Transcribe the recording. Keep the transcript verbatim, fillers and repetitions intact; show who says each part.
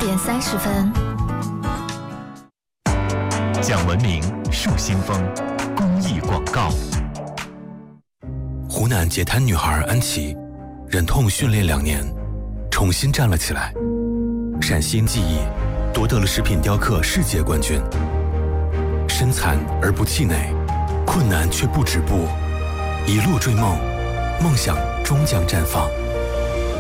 Speaker 1: 点三十分。
Speaker 2: 讲文明树新风公益广告。
Speaker 3: 湖南截瘫女孩安琪，忍痛训练两年，重新站了起来。陕西技艺夺得了食品雕刻世界冠军。身残而不气馁，困难却不止步，一路追梦，梦想终将绽放。